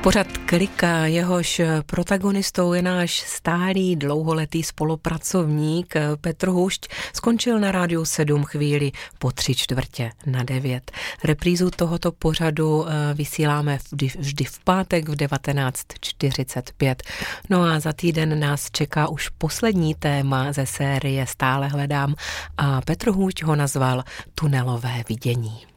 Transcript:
Pořad Klika, jehož protagonistou je náš stálý dlouholetý spolupracovník Petr Hušť, skončil na Rádiu 7 chvíli po 8:45. Reprízu tohoto pořadu vysíláme vždy v pátek v 19:45. No a za týden nás čeká už poslední téma ze série Stále hledám a Petr Hušť ho nazval Tunelové vidění.